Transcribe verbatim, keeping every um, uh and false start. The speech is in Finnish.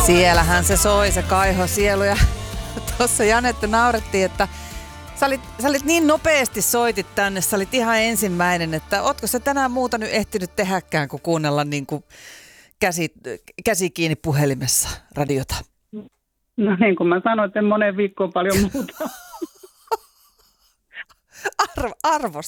Siellähän se soi, se kaiho sielu. Ja tuossa Janette naurettiin, että sä olit, sä olit niin nopeasti soitit tänne, sä olit ihan ensimmäinen, että ootko sä tänään muuta nyt ehtinyt tehdäkään kuin kuunnella niin kuin käsi, käsi kiinni puhelimessa radiota? No niin kuin mä sanoin, että en moneen viikkoon paljon muuta. Arvo, arvostan.